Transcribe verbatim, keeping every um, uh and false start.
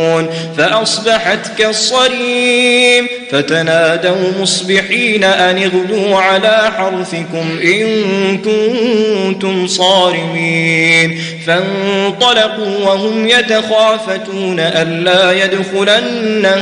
يعملون فأصبحت كالصريم فتنادوا مصبحين أن اغدوا على حرثكم إن كنتم صارمين فانطلقوا وهم يتخافتون ألا يدخلن